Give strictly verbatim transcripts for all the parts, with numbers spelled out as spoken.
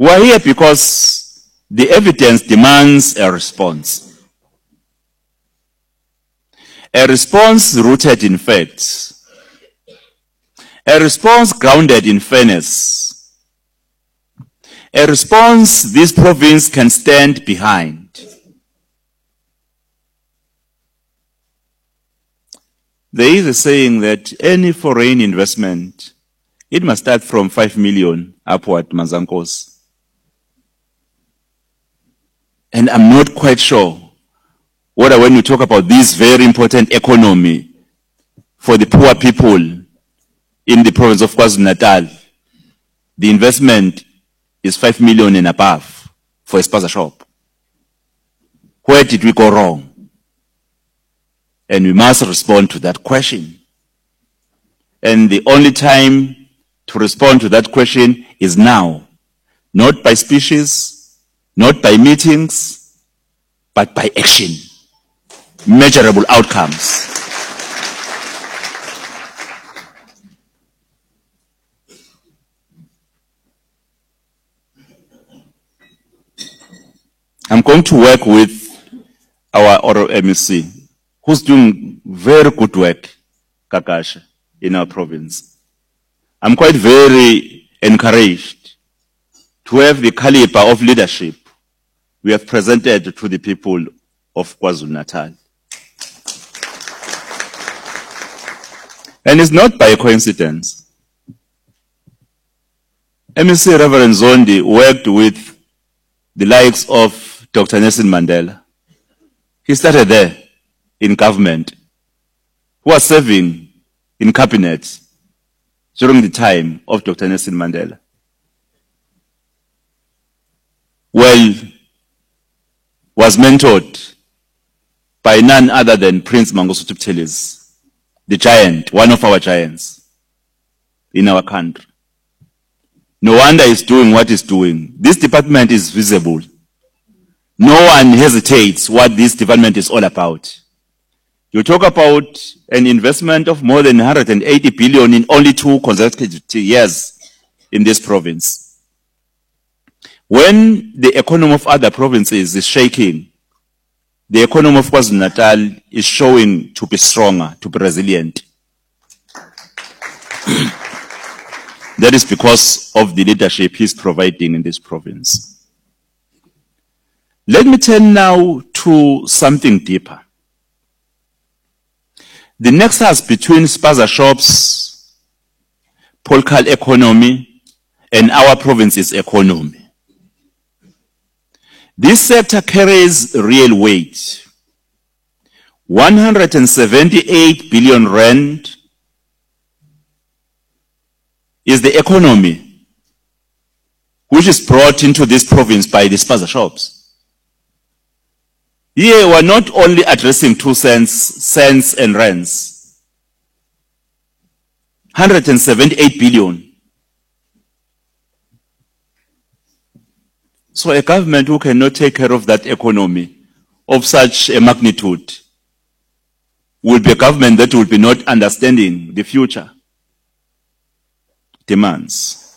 We are here because the evidence demands a response. A response rooted in facts. A response grounded in fairness. A response this province can stand behind. There is a saying that any foreign investment, it must start from five million upward, Mazankos. And I'm not quite sure whether when we talk about this very important economy for the poor people in the province of KwaZulu-Natal, the investment is five million and above for a spaza shop. Where did we go wrong? And we must respond to that question. And the only time to respond to that question is now. Not by speeches, not by meetings, but by action. Measurable outcomes. I'm going to work with our oral M E C, who's doing very good work, Kakasha, in our province. I'm quite very encouraged to have the caliber of leadership we have presented to the people of KwaZulu-Natal. And it's not by coincidence. M E C Reverend Zondi worked with the likes of Doctor Nelson Mandela. He started there in government, who was serving in cabinet during the time of Doctor Nelson Mandela. Well, was mentored by none other than Prince Mangosuthu Buthelezi, the giant, one of our giants in our country. No wonder he's doing what he's doing. This department is visible. No one hesitates what this department is all about. You talk about an investment of more than one hundred eighty billion in only two consecutive years in this province. When the economy of other provinces is shaking, the economy of KwaZulu-Natal is showing to be stronger, to be resilient. That is because of the leadership he's providing in this province. Let me turn now to something deeper. The nexus between spaza shops, Polkal economy, and our province's economy. This sector carries real weight. one hundred seventy-eight billion rand is the economy which is brought into this province by the spaza shops. Here we're not only addressing two cents, cents and rands. one hundred seventy-eight billion. So a government who cannot take care of that economy of such a magnitude will be a government that will be not understanding the future demands.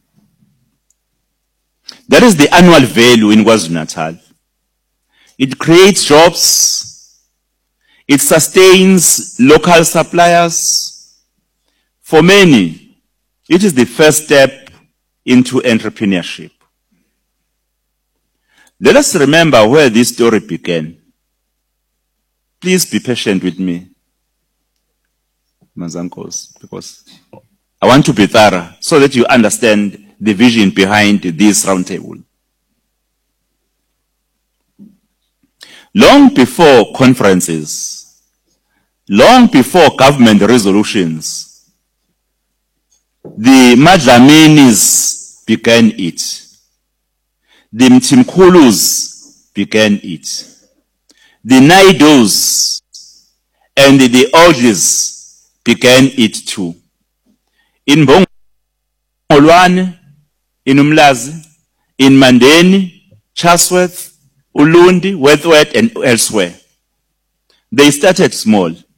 That is the annual value in KwaZulu-Natal. It creates jobs. It sustains local suppliers. For many, it is the first step into entrepreneurship. Let us remember where this story began. Please be patient with me, Mazankos, because I want to be thorough so that you understand the vision behind this roundtable. Long before conferences, long before government resolutions, the Madlaminis began it. The Mtimkulus began it. The Naidos and the Oldies began it too. In Bongolwane, in Umlazi, in Mandeni, Chatsworth, Ulundi, Westward, and elsewhere. They started small.